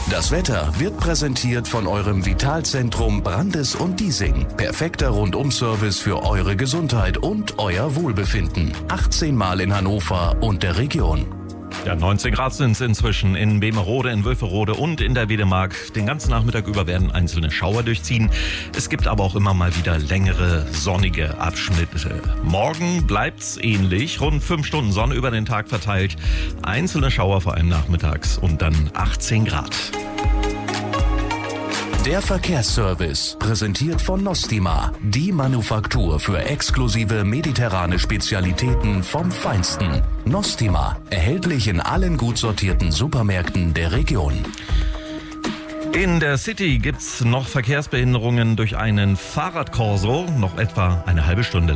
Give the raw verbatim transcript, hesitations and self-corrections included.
Das Wetter wird präsentiert von eurem Vitalzentrum Brandes und Diesing. Perfekter Rundum-Service für eure Gesundheit und euer Wohlbefinden. achtzehn Mal in Hannover und der Region. Ja, neunzehn Grad sind es inzwischen in Bemerode, in Wülferode und in der Wedemark. Den ganzen Nachmittag über werden einzelne Schauer durchziehen. Es gibt aber auch immer mal wieder längere sonnige Abschnitte. Morgen bleibt's ähnlich. Rund fünf Stunden Sonne über den Tag verteilt. Einzelne Schauer vor allem nachmittags und dann achtzehn Grad. Der Verkehrsservice, präsentiert von Nostima, die Manufaktur für exklusive mediterrane Spezialitäten vom Feinsten. Nostima, erhältlich in allen gut sortierten Supermärkten der Region. In der City gibt's noch Verkehrsbehinderungen durch einen Fahrradkorso, noch etwa eine halbe Stunde lang.